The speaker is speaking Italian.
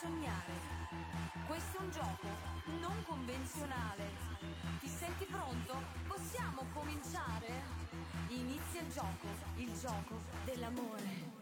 sognare. Questo è un gioco non convenzionale. Ti senti pronto? Possiamo cominciare? Inizia il gioco dell'amore.